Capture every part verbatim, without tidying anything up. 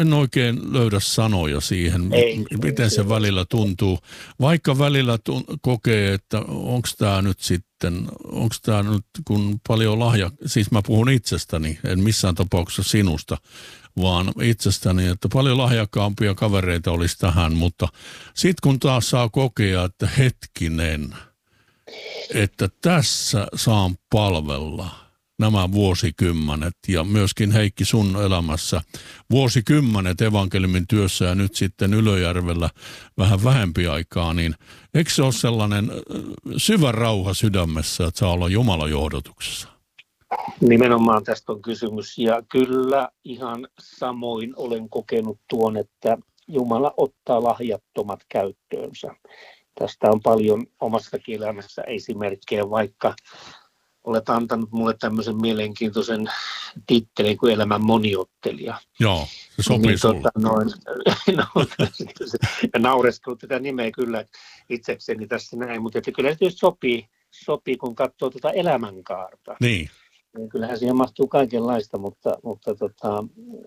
en oikein löydä sanoja siihen, Ei, miten ei, se välillä tuntuu. Vaikka välillä tun- kokee, että onko tämä nyt sitten, onko tämä nyt kun paljon lahja, siis mä puhun itsestäni, en missään tapauksessa sinusta, vaan itsestäni, että paljon lahjakkaampia kavereita olisi tähän, mutta sitten kun taas saa kokea, että hetkinen, että tässä saan palvella nämä vuosikymmenet ja myöskin Heikki sun elämässä vuosikymmenet evankeliumin työssä ja nyt sitten Ylöjärvellä vähän vähempi aikaa, niin eikö se ole sellainen syvä rauha sydämessä, että saa olla Jumalan johdotuksessa? Nimenomaan tästä on kysymys ja kyllä ihan samoin olen kokenut tuon, että Jumala ottaa lahjattomat käyttöönsä. Tästä on paljon omassakin elämässä esimerkkejä, vaikka olet antanut mulle tämmöisen mielenkiintoisen tittelin kuin elämän moniottelija. Joo, se sopii niin, sulle. Tota, noin, no, ja naureskelut tätä nimeä kyllä itsekseni tässä näin, mutta että kyllä se tietysti sopii, sopii, kun katsoo tuota elämänkaarta. Niin. Niin kyllähän siihen mahtuu kaikenlaista, mutta, mutta tota,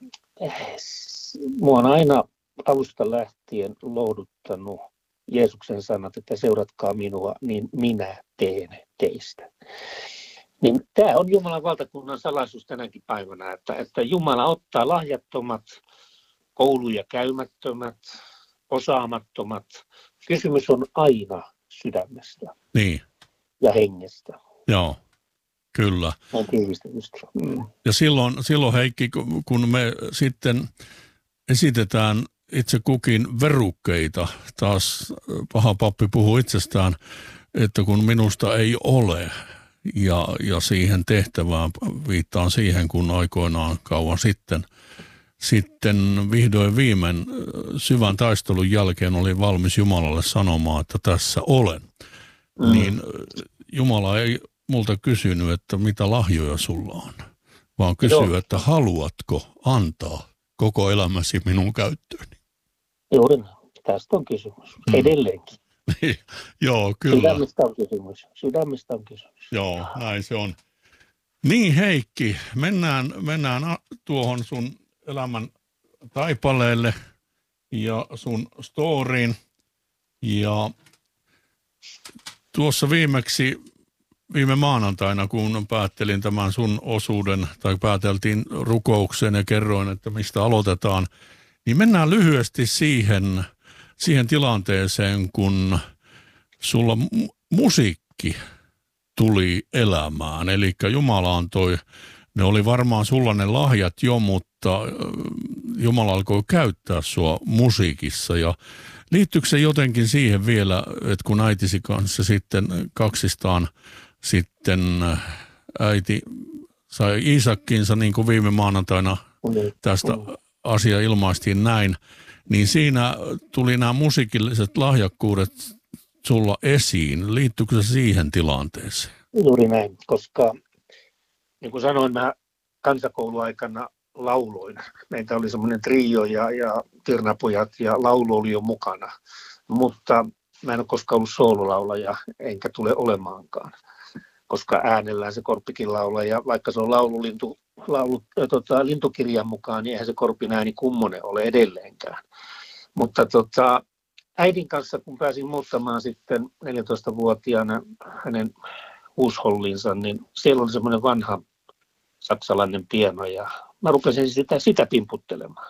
mua on aina alusta lähtien lohduttanut Jeesuksen sanat, että seuratkaa minua, niin minä teen teistä. Niin tämä on Jumalan valtakunnan salaisuus tänäkin päivänä, että, että Jumala ottaa lahjattomat, kouluja käymättömät, osaamattomat. Kysymys on aina sydämestä Niin. ja hengestä. Joo, kyllä. On tiivistetystä. Mm. Ja silloin, silloin Heikki, kun me sitten esitetään itse kukin verukkeita, taas paha pappi puhuu itsestään, että kun minusta ei ole, ja, ja siihen tehtävään viittaan siihen, kun aikoinaan kauan sitten, sitten vihdoin viimein syvän taistelun jälkeen oli valmis Jumalalle sanomaan, että tässä olen. Mm. Niin Jumala ei multa kysynyt, että mitä lahjoja sulla on, vaan kysyy, että haluatko antaa koko elämäsi minun käyttööni. Juuri tästä on kysymys. Mm. Edelleenkin. Joo, kyllä. Sydämestä on kysymys. Sydämestä on kysymys. Joo, näin se on. Niin Heikki, mennään, mennään tuohon sun elämän taipaleelle ja sun storyin. Ja tuossa viimeksi, viime maanantaina, kun päättelin tämän sun osuuden, tai pääteltiin rukoukseen ja kerroin, että mistä aloitetaan, niin mennään lyhyesti siihen, siihen tilanteeseen, kun sulla mu- musiikki tuli elämään. Eli Jumala antoi, ne oli varmaan sulla ne lahjat jo, mutta Jumala alkoi käyttää sua musiikissa. Ja liittyykö se jotenkin siihen vielä, että kun äitisi kanssa sitten kaksistaan sitten äiti sai Iisakkinsa, niin kuin viime maanantaina tästä asia ilmaistiin näin, niin siinä tuli nämä musiikilliset lahjakkuudet sulla esiin. Liittyykö se siihen tilanteeseen? Juuri näin, koska niin kuin sanoin, mä kansakouluaikana lauloin. Meitä oli semmoinen trio ja, ja Tirnapojat ja laulu oli jo mukana, mutta mä en ole koskaan ollut soololaulaja, enkä tule olemaankaan, koska äänellään se korppikin laulaa ja vaikka se on laululintu, laulu, tota, lintukirjan mukaan, niin eihän se korpin ääni kummonen ole edelleenkään. Mutta tota, äidin kanssa, kun pääsin muuttamaan sitten neljätoistavuotiaana hänen huushollinsa, niin siellä oli semmoinen vanha saksalainen piano ja mä rupesin sitä, sitä pimputtelemaan.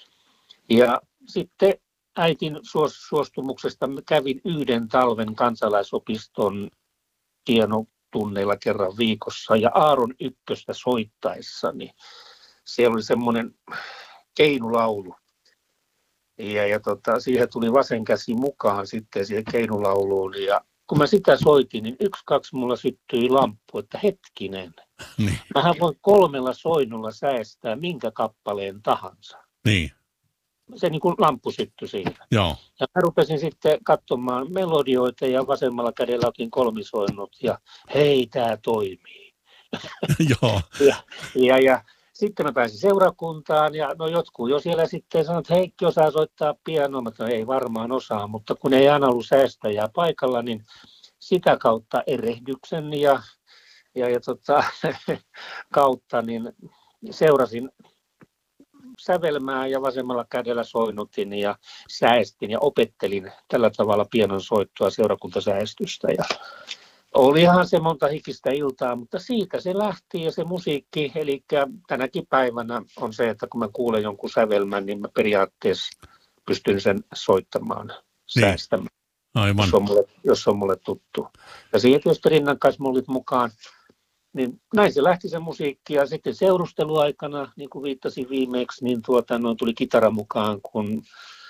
Ja sitten äitin suostumuksesta kävin yhden talven kansalaisopiston pianotunneilla kerran viikossa ja Aaron ykköstä soittaessani siellä oli semmoinen keinulaulu. Ja, ja tota, siihen tuli vasen käsi mukaan sitten siihen keinulauluun ja kun mä sitä soitin, niin yksi, kaksi mulla syttyi lamppu, että hetkinen. Niin. Mähän voin kolmella soinnulla säestää minkä kappaleen tahansa. Niin. Se niin kuin lamppu syttyi siitä. Joo. Ja mä rupesin sitten katsomaan melodioita ja vasemmalla kädellä otin kolmisoinnut ja hei, tää toimii. Joo. ja, ja, ja sitten mä pääsin seurakuntaan ja no jotkut jo siellä sitten sanoivat, että Heikki osaa soittaa pianoa. Mä sanoin, ei varmaan osaa, mutta kun ei aina ollut säästäjää paikalla, niin sitä kautta erehdyksen ja, ja, ja tota, kautta niin seurasin sävelmään ja vasemmalla kädellä soinnutin ja säestin ja opettelin tällä tavalla pianon soittoa seurakuntasäestystä. Ja olihan se monta hikistä iltaa, mutta siitä se lähti ja se musiikki, eli tänäkin päivänä on se, että kun mä kuulen jonkun sävelmän, niin mä periaatteessa pystyn sen soittamaan, säästämään, Aivan. Jos, on mulle, jos on mulle tuttu. Ja siihen tietysti rinnakkaismullit mukaan, niin näin se lähti se musiikki. Ja sitten seurusteluaikana, niin kuin viittasin viimeksi, niin tuota, no, tuli kitara mukaan, kun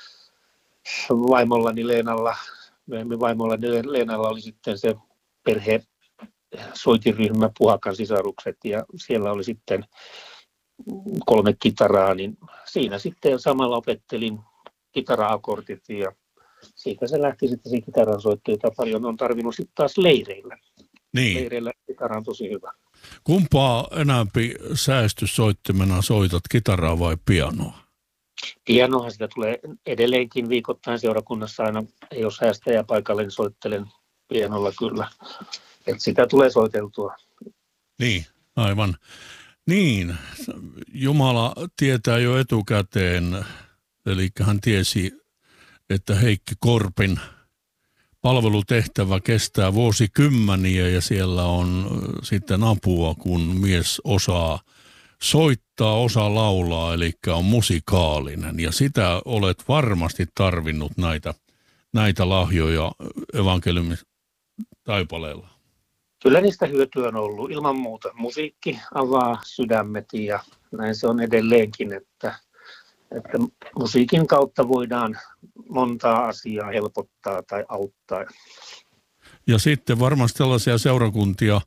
vaimollani Leenalla, myöhemmin vaimollani Leenalla oli sitten se perhe soitiryhmä Puhakan sisarukset ja siellä oli sitten kolme kitaraa, niin siinä sitten samalla opettelin kitara-akordit ja siitä se lähti sitten se kitaran soitto, jota paljon on tarvinnut sitten taas leireillä. Niin. Leireillä kitara on tosi hyvä. Kumpaa enämpi säästyssoittimena soitat, kitaraa vai pianoa? Pianohan sitä tulee edelleenkin viikoittain seurakunnassa aina, ei ole säästäjä paikalle, niin soittelen pianolla kyllä. Että sitä tulee soiteltua. Niin, aivan. Niin, Jumala tietää jo etukäteen, eli hän tiesi, että Heikki Korpin palvelutehtävä kestää vuosikymmeniä ja siellä on sitten apua, kun mies osaa soittaa, osaa laulaa, eli on musikaalinen. Ja sitä olet varmasti tarvinnut näitä, näitä lahjoja evankeliumitaipaleella. Kyllä niistä hyötyä on ollut. Ilman muuta musiikki avaa sydämet ja näin se on edelleenkin, että, että musiikin kautta voidaan montaa asiaa helpottaa tai auttaa. Ja sitten varmasti tällaisia seurakuntia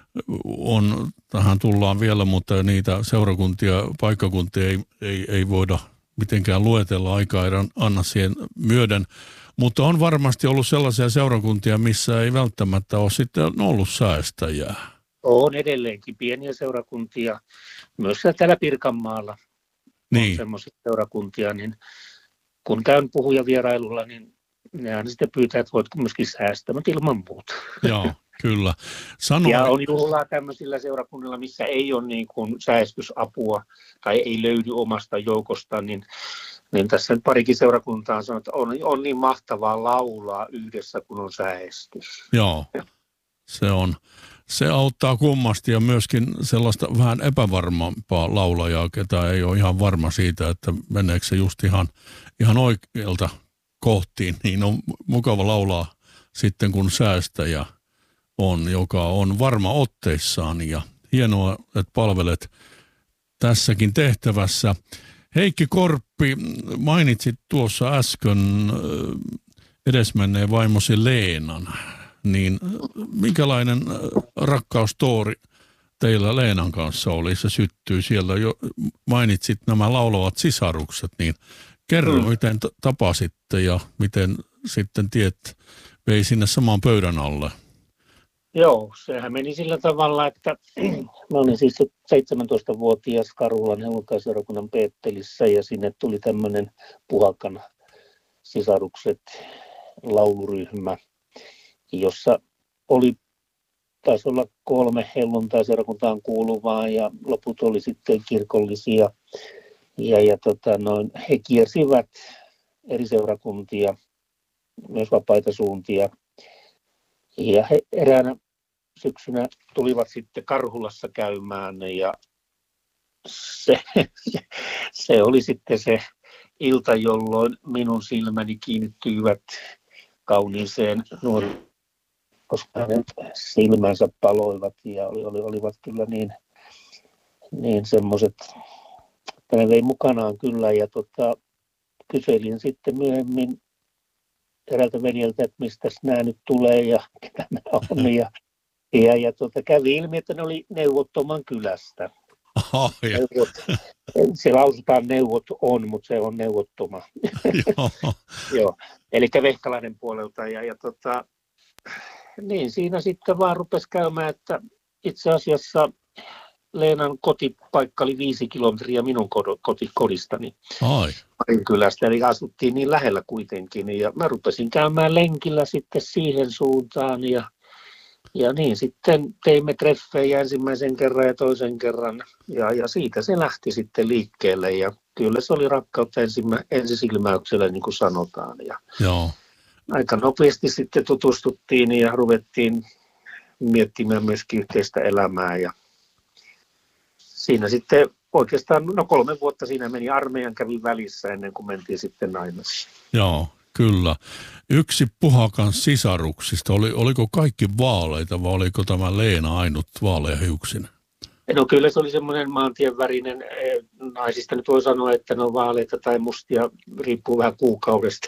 on, tähän tullaan vielä, mutta niitä seurakuntia, paikkakuntia ei, ei, ei voida mitenkään luetella, aikaa ei anna siihen myöden. Mutta on varmasti ollut sellaisia seurakuntia, missä ei välttämättä ole sitten ollut säästäjää. On edelleenkin pieniä seurakuntia, myös täällä Pirkanmaalla niin on semmoisia seurakuntia, niin kun käyn puhujavierailulla, niin nehän sitten pyytää, että voitko myöskin säästää, mutta ilman muuta. Joo, kyllä. Sano... Ja on juhlaa tämmöisillä seurakunnilla, missä ei ole niin kuin säästysapua tai ei löydy omasta joukosta, niin Niin tässä parikin seurakuntaa on sanonut, että on, on niin mahtavaa laulaa yhdessä, kun on säästys. Joo, se on. Se auttaa kummasti ja myöskin sellaista vähän epävarmampaa laulajaa, ketä ei ole ihan varma siitä, että meneekö se just ihan, ihan oikealta kohtiin. Niin on mukava laulaa sitten, kun säästäjä on, joka on varma otteissaan. Ja hienoa, että palvelet tässäkin tehtävässä. Heikki Korppi, mainitsit tuossa äsken edesmenneen vaimosi Leenan, niin minkälainen rakkausstoori teillä Leenan kanssa oli? Se syttyi siellä jo, mainitsit nämä laulavat sisarukset, niin kerro, mm. miten tapasitte ja miten sitten tiet vei sinne saman pöydän alle? Joo, sehän meni sillä tavalla, että mä olin siis seitsemäntoistavuotias Karulan helluntai-seurakunnan Peettelissä ja sinne tuli tämmöinen Puhakan sisarukset lauluryhmä, jossa oli, taisi olla kolme helluntai-seurakuntaan kuuluvaa ja loput oli sitten kirkollisia. Ja, ja tota, noin, he kiersivät eri seurakuntia, myös vapaita suuntia. Ja he eräänä syksynä tulivat sitten Karhulassa käymään ja se, se oli sitten se ilta, jolloin minun silmäni kiinnittyivät kauniiseen nuoreen, koska hänen silmänsä paloivat ja oli, oli, olivat kyllä niin, niin semmoiset, että ne vei mukanaan kyllä ja tota, kyselin sitten myöhemmin eräältä veljeltä, että mistä nämä nyt tulee ja ketä nämä on. Ja, ja, ja tuota, kävi ilmi, että ne oli Neuvottoman kylästä. Oh, Neuvot, se lausutaan neuvot on, mutta se on Neuvottoma. Joo. Joo, eli Vehkalainen puolelta. Ja, ja tota, niin siinä sitten vaan rupesi käymään, että itse asiassa Leenan kotipaikka oli viisi kilometriä minun kotikodistani. Ai. Kylästä, eli asuttiin niin lähellä kuitenkin. Ja mä rupesin käymään lenkillä sitten siihen suuntaan. Ja, ja niin sitten teimme treffejä ensimmäisen kerran ja toisen kerran. Ja, ja siitä se lähti sitten liikkeelle. Ja kyllä se oli rakkautta ensimmä, ensisilmäyksellä, niin kuin sanotaan. Ja Joo. aika nopeasti sitten tutustuttiin ja ruvettiin miettimään myöskin yhteistä elämää. Ja siinä sitten oikeastaan, no kolme vuotta siinä meni, armeijan kävi välissä ennen kuin mentiin sitten naimisiin. Joo, kyllä. Yksi Puhakan sisaruksista, oli, oliko kaikki vaaleita vai oliko tämä Leena ainut vaaleahiuksinen? No kyllä se oli semmoinen maantien värinen, naisista nyt voi sanoa, että ne on vaaleita tai mustia, riippuu vähän kuukaudesta,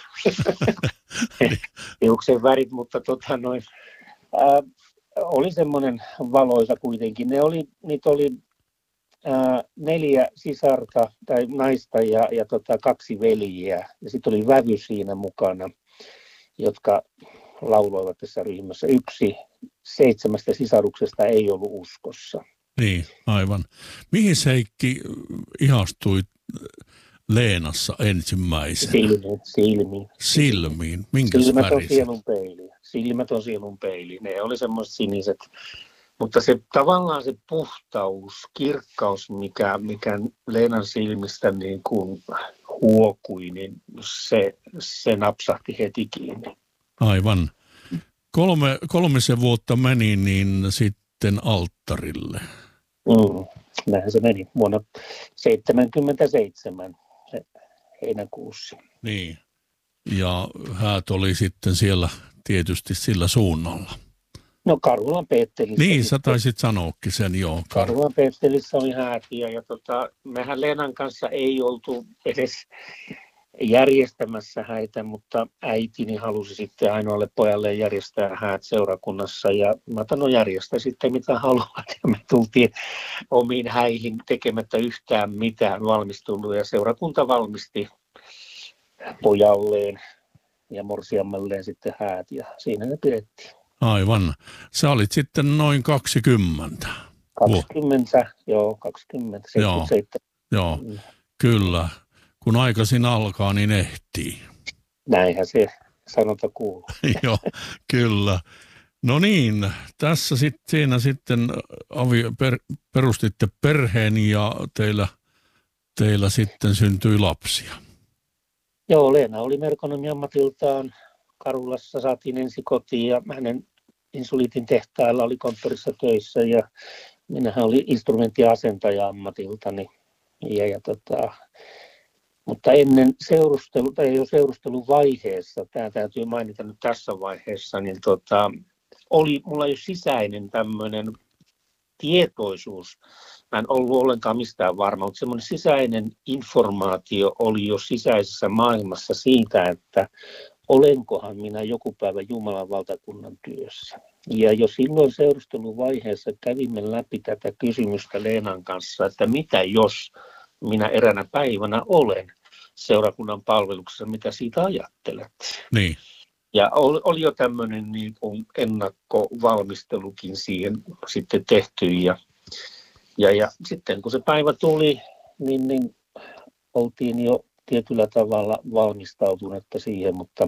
hiuksen värit, mutta tota noin, ää, oli semmoinen valoisa kuitenkin. Ne oli, niitä oli ää, neljä sisarta tai naista ja, ja tota, kaksi veljiä ja sitten oli vävy siinä mukana, jotka lauloivat tässä ryhmässä. Yksi seitsemästä sisaruksesta ei ollut uskossa. Niin, aivan. Mihin Heikki ihastui Leenassa ensimmäisenä? Silmiin. Silmiin. Silmiin. Minkäs Silmät on värisiä? sielun peili. Silmät on sielun peili. Ne oli semmoiset siniset. Mutta se tavallaan se puhtaus, kirkkaus, mikä, mikä Leenan silmistä niin kuin huokui, niin se, se napsahti heti kiinni. Aivan. Kolme, kolmisen vuotta meni, niin sitten alttarille. Mm, näinhän se meni vuonna seitsemänkymmentäseitsemän heinäkuussa. Niin. Ja häät oli sitten siellä tietysti sillä suunnalla. No Karulan Peettelissä. Niin, sä taisit sanoakin sen, joo. Karulan Peettelissä oli häätiä ja tota, mehän Leenan kanssa ei oltu edes järjestämässä häitä, mutta äitini halusi sitten ainoalle pojalle järjestää häät seurakunnassa ja mä otan, no järjestä sitten mitä haluat ja me tultiin omiin häihin tekemättä yhtään mitään valmistunut ja seurakunta valmisti pojalleen ja morsiammalleen sitten häät ja siinä ne pidettiin. Aivan. Sä olit sitten noin kaksikymmentä. kaksikymmentä, joo, kaksikymmentä, seitsemänkymmentäseitsemän. Joo, joo, kyllä. Kun aikaisin alkaa, niin ehtii. Näinhän se sanonta kuuluu. Joo, kyllä. No niin, tässä sit, siinä sitten avi, per, perustitte perheen ja teillä, teillä sitten syntyi lapsia. Joo, Leena oli merkonomi ammatiltaan. Karulassa saatiin ensi kotiin ja hänen insuliitin tehtailla oli konttorissa töissä ja minähän olin instrumenttiasentaja ammatiltani. Ja, ja tota, mutta ennen seurustelu, tai jo seurustelun vaiheessa, tämä täytyy mainita nyt tässä vaiheessa, niin tota, oli mulla jo sisäinen tämmöinen tietoisuus. Mä en ollut ollenkaan mistään varma, mutta semmoinen sisäinen informaatio oli jo sisäisessä maailmassa siitä, että olenkohan minä joku päivä Jumalan valtakunnan työssä. Ja jo silloin seurusteluvaiheessa kävimme läpi tätä kysymystä Leenan kanssa, että mitä jos minä eräänä päivänä olen seurakunnan palveluksessa, mitä siitä ajattelet. Niin. Ja oli, oli jo tämmöinen niin kuin ennakkovalmistelukin siihen sitten tehty. Ja, ja, ja sitten kun se päivä tuli, niin, niin oltiin jo tietyllä tavalla valmistautuneita siihen, mutta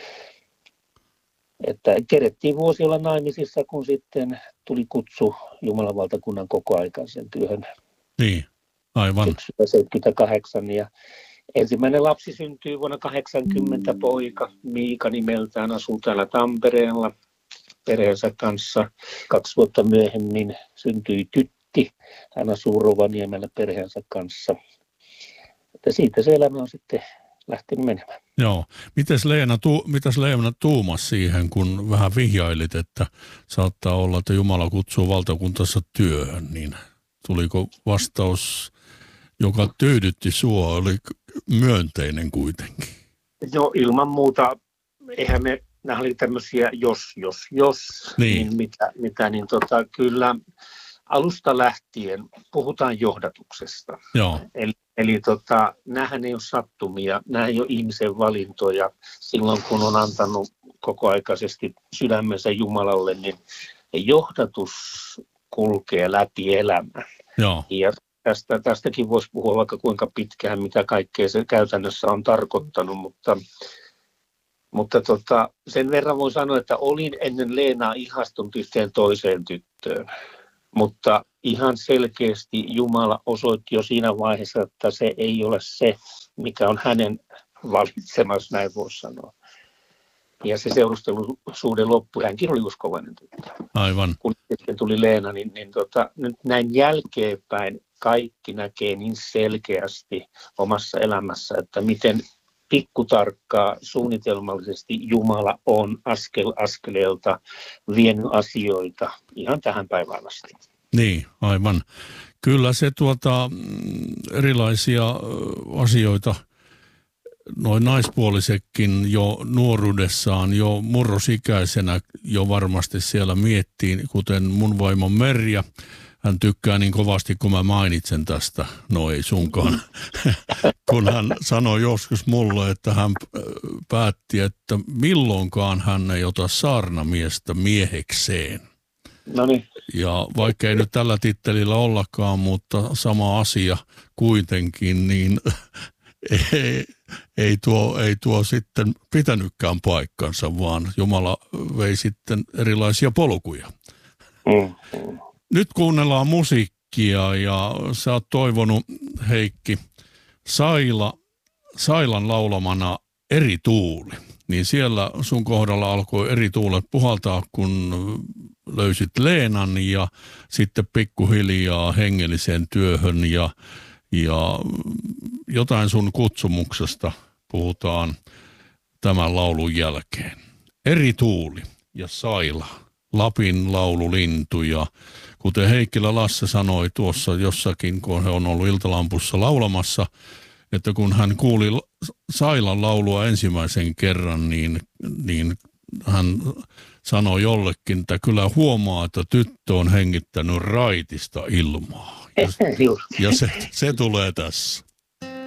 että kerettiin vuosi olla naimisissa, kun sitten tuli kutsu Jumalan valtakunnan kokoaikaisen työhön. Niin, aivan. seitsemänkymmentäkahdeksan ja ensimmäinen lapsi syntyi vuonna kahdeksankymmentä, poika Miika nimeltään, asuu täällä Tampereella perheensä kanssa. Kaksi vuotta myöhemmin syntyi tytti, hän asuu Rovaniemellä perheensä kanssa. Että siitä se elämä on sitten lähtenyt menemään. Joo. Mites Leena, tu, mitäs Leena tuumasi siihen, kun vähän vihjailit, että saattaa olla, että Jumala kutsuu valtakuntansa työhön, niin tuliko vastaus, joka tyydytti sua, oli myönteinen kuitenkin? No ilman muuta, eihän me, nämä oli tämmöisiä jos, jos, jos, niin, niin mitä, mitä, niin tota, kyllä alusta lähtien puhutaan johdatuksesta. Joo. Eli, eli tota, näähän ei ole sattumia, nämä ei ole ihmisen valintoja. Silloin kun on antanut kokoaikaisesti sydämensä Jumalalle, niin johdatus kulkee läpi elämän. Joo. Ja tästä, tästäkin voisi puhua vaikka kuinka pitkään, mitä kaikkea se käytännössä on tarkoittanut, mutta, mutta tota, sen verran voi sanoa, että olin ennen Leenaa ihastunut yhteen toiseen tyttöön. Mutta ihan selkeästi Jumala osoitti jo siinä vaiheessa, että se ei ole se, mikä on hänen valitsemassa, näin voisi sanoa. Ja se seurustelusuhde loppui. Hänkin oli uskovainen tyttö. Aivan. Kun sitten tuli Leena, niin, niin tota, nyt näin jälkeenpäin kaikki näkee niin selkeästi omassa elämässä, että miten pikkutarkkaa suunnitelmallisesti Jumala on askel askeleelta vienyt asioita ihan tähän päivään asti. Niin, aivan. Kyllä se tuota, erilaisia asioita, noin naispuolisekin jo nuoruudessaan, jo murrosikäisenä jo varmasti siellä miettii, kuten mun vaimo Merja. Hän tykkää niin kovasti, kun mä mainitsen tästä, no ei sunkaan, kun hän sanoi joskus mulle, että hän päätti, että milloinkaan hän ei ota saarnamiestä miehekseen. Noniin. Ja vaikka ei nyt tällä tittelillä ollakaan, mutta sama asia kuitenkin, niin ei, ei, tuo, ei tuo sitten pitänytkään paikkansa, vaan Jumala vei sitten erilaisia polkuja. Mm. Nyt kuunnellaan musiikkia ja sä oot toivonut, Heikki, Saila, Sailan laulamana Eri tuuli. Niin siellä sun kohdalla alkoi eri tuulet puhaltaa, kun löysit Leenan ja sitten pikkuhiljaa hengelliseen työhön ja, ja jotain sun kutsumuksesta puhutaan tämän laulun jälkeen. Eri tuuli ja Saila, Lapin laululintu ja kuten Heikkilä Lasse sanoi tuossa jossakin, kun he on ollut Iltalampussa laulamassa, että kun hän kuuli Sailan laulua ensimmäisen kerran, niin, niin hän sanoi jollekin, että kyllä huomaa, että tyttö on hengittänyt raitista ilmaa. Ja, ja se, se tulee tässä.